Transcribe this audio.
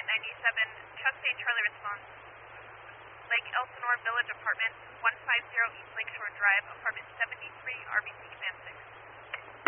97, Trust State Charlie response. Lake Elsinore Village Apartments, 150 East Lakeshore Drive, Apartment